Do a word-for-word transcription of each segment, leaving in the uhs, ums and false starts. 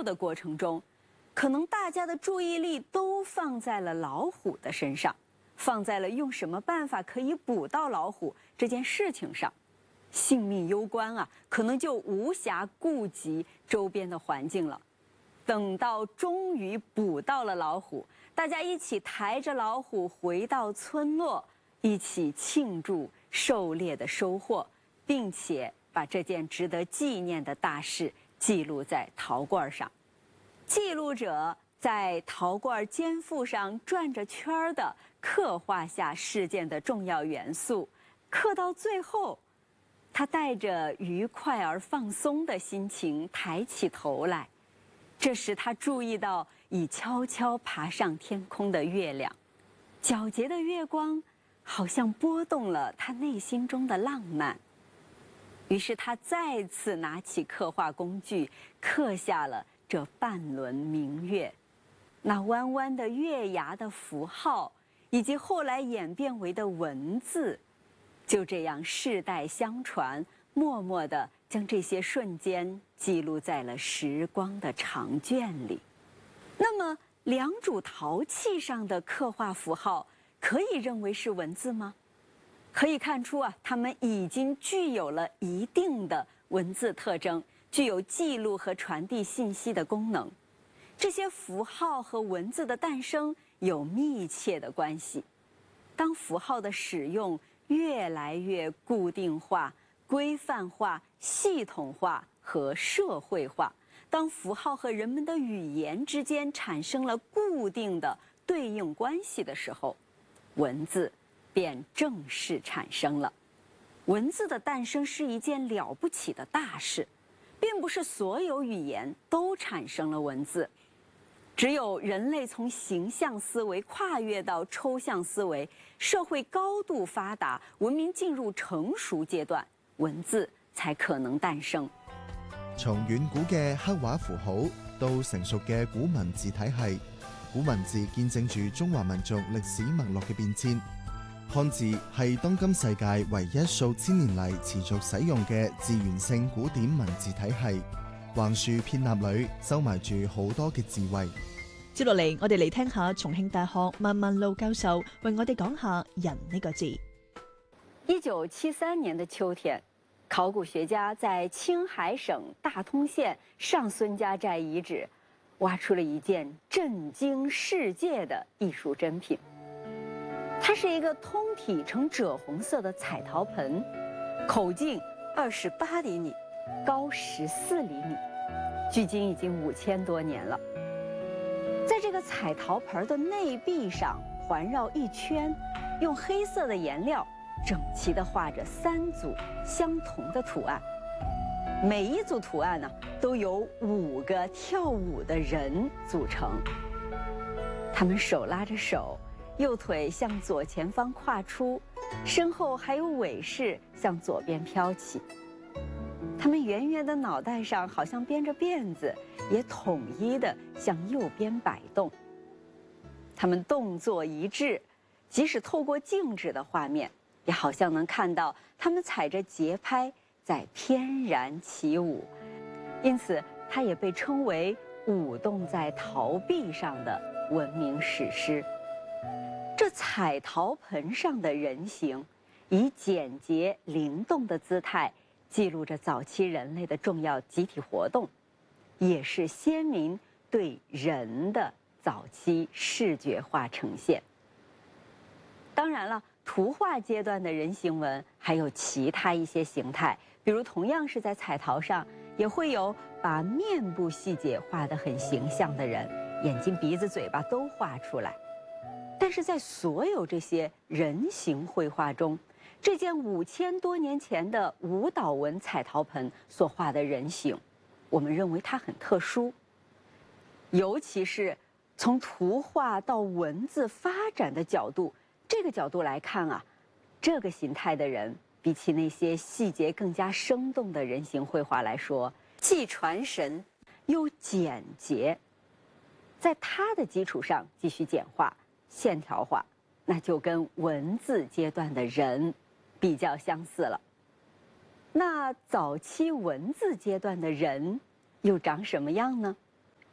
的过程中，可能大家的注意力都放在了老虎的身上，放在了用什么办法可以捕到老虎这件事情上。性命攸关啊，可能就无暇顾及周边的环境了。等到终于捕到了老虎，大家一起抬着老虎回到村落，一起庆祝狩猎的收获，并且把这件值得纪念的大事记录在陶罐上。记录者在陶罐肩腹上转着圈儿的刻画下事件的重要元素，刻到最后，他带着愉快而放松的心情抬起头来。这时他注意到已悄悄爬上天空的月亮，皎洁的月光好像拨动了他内心中的浪漫。于是他再次拿起刻画工具，刻下了这半轮明月。那弯弯的月牙的符号，以及后来演变为的文字，就这样世代相传，默默地将这些瞬间记录在了时光的长卷里。那么良渚陶器上的刻画符号可以认为是文字吗？可以看出啊，它们已经具有了一定的文字特征，具有记录和传递信息的功能。这些符号和文字的诞生有密切的关系。当符号的使用越来越固定化、规范化、系统化和社会化，当符号和人们的语言之间产生了固定的对应关系的时候，文字便正式产生了。文字的诞生是一件了不起的大事，并不是所有语言都产生了文字。只有人类从形象思维跨越到抽象思维，社会高度发达，文明进入成熟阶段，文字才可能诞生。 從遠古嘅黑畫符號到成熟嘅古文字體系，古文字見證住中華民族歷史脈絡嘅變遷。漢字係當今世界唯一數千年嚟持續使用嘅字源性古典文字體系，橫豎片納裏收埋住好多嘅智慧。 接落嚟，我哋嚟聽下重慶大學萬萬路教授為我哋講下人呢個字。 一九七三年的秋天，考古學家在青海省大通縣上孫家寨遺址挖出了一件震驚世界的藝術珍品。它是一個通體呈赭紅色的彩陶盆，口徑二十八厘米，高十四厘米，距今已經五千多年了。在這個彩陶盆的內壁上環繞一圈，用黑色的顏料整齊地畫着三組相同的圖案，每一組圖案呢都由五個跳舞的人組成，他們手拉着手，右腿向左前方跨出，身後還有尾飾向左邊飄起。他們圓圓的腦袋上好像編着辮子，也統一地向右邊擺動。他們動作一致，即使透過靜止的畫面，也好像能看到他們踩着節拍在翩然起舞。因此，它也被稱為舞動在陶壁上的文明史詩。這彩陶盆上的人形，以簡潔靈動的姿態記錄着早期人類的重要集體活動，也是先民對人的早期視覺化呈現。當然了，圖畫階段的人形紋還有其他一些形態，比如同樣是在彩陶上，也會有把面部細節畫得很形象的人，眼睛、鼻子、嘴巴都畫出來。但是在所有這些人形繪畫中，這件五千多年前的舞蹈紋彩陶盆所畫的人形，我們認為它很特殊。尤其是從圖畫到文字發展的角度，這個角度來看啊，這個形態的人比起那些細節更加生動的人形繪畫來說，既傳神又簡潔。在它的基礎上繼續簡化、線條化，那就跟文字階段的人比較相似了。那早期文字階段的人又長什麼樣呢？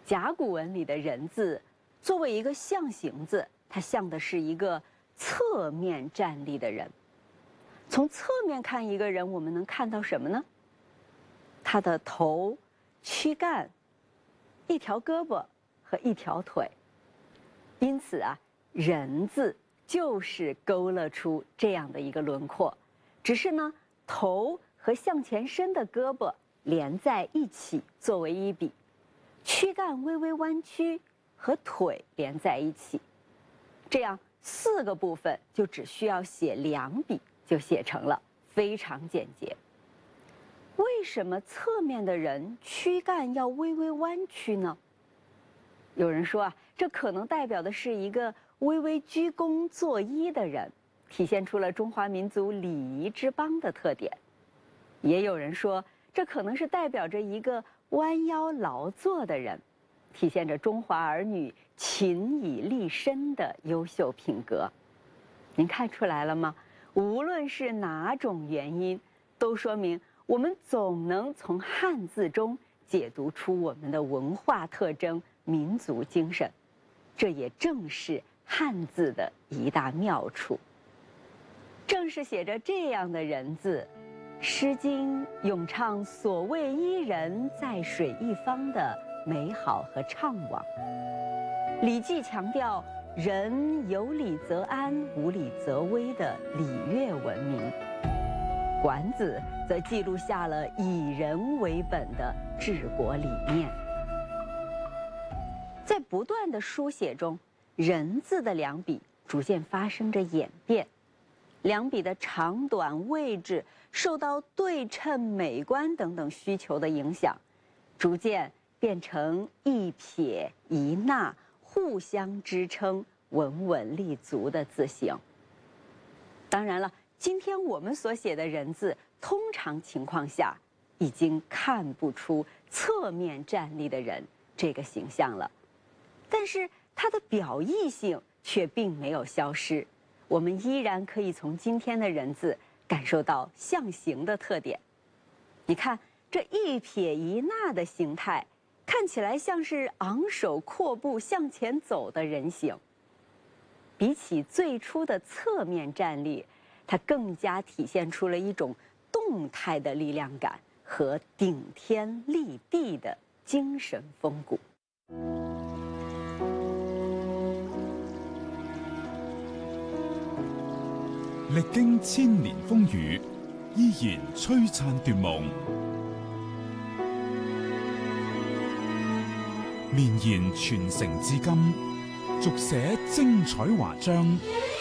甲骨文里的人字作为一个象形字，它像的是一个侧面站立的人。从侧面看一个人，我们能看到什么呢？他的头、躯干、一条胳膊和一条腿。因此啊，人字就是勾勒出这样的一个轮廓，只是呢，头和向前伸的胳膊连在一起作为一笔，躯干微微弯曲和腿连在一起，这样四个部分就只需要写两笔就写成了，非常简洁。为什么侧面的人躯干要微微弯曲呢？有人说啊，这可能代表的是一个微微鞠躬作揖的人，体现出了中华民族礼仪之邦的特点。也有人说，这可能是代表着一个弯腰劳作的人，体现着中华儿女勤以立身的优秀品格。您看出来了吗？无论是哪种原因，都说明我们总能从汉字中解读出我们的文化特征、民族精神，这也正是汉字的一大妙处。正是写着这样的人字，《诗经》咏唱所谓伊人，在水一方的美好和怅惘。《礼记》强调人有礼则安，无礼则危的礼乐文明。《管子》则记录下了以人为本的治国理念。在不断的书写中，人字的两笔逐渐发生着演变，两笔的长短、位置受到对称、美观等等需求的影响，逐渐变成一撇一捺互相支撑、稳稳立足的字形。当然了，今天我们所写的人字，通常情况下已经看不出侧面站立的人这个形象了，但是它的表意性却并没有消失，我们依然可以从今天的人字感受到象形的特点。你看这一撇一捺的形态，看起来像是昂首阔步向前走的人形。比起最初的侧面站立，它更加体现出了一种动态的力量感和顶天立地的精神风骨。 歷經千年風雨，依然璀璨奪夢。綿延傳承至今，續寫精彩華章。